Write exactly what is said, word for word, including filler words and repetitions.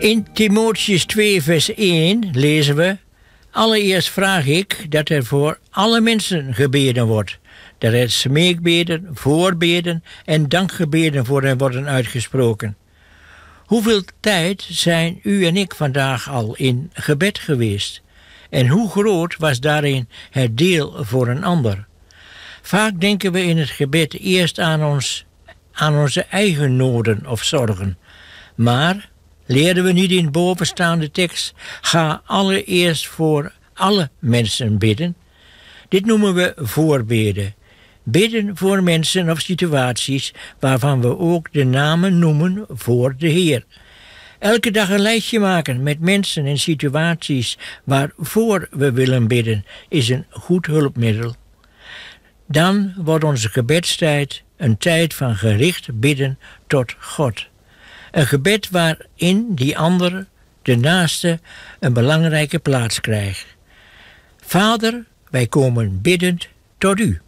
In Timotheüs twee vers één lezen we: allereerst vraag ik dat er voor alle mensen gebeden wordt, dat er smeekbeden, voorbeden en dankgebeden voor hen worden uitgesproken. Hoeveel tijd zijn u en ik vandaag al in gebed geweest? En hoe groot was daarin het deel voor een ander? Vaak denken we in het gebed eerst aan, ons, aan onze eigen noden of zorgen. Maar leerden we niet in bovenstaande tekst: ga allereerst voor alle mensen bidden? Dit noemen we voorbeden. Bidden voor mensen of situaties waarvan we ook de namen noemen voor de Heer. Elke dag een lijstje maken met mensen en situaties waarvoor we willen bidden is een goed hulpmiddel. Dan wordt onze gebedstijd een tijd van gericht bidden tot God. Een gebed waarin die ander, de naaste, een belangrijke plaats krijgt. Vader, wij komen biddend tot u.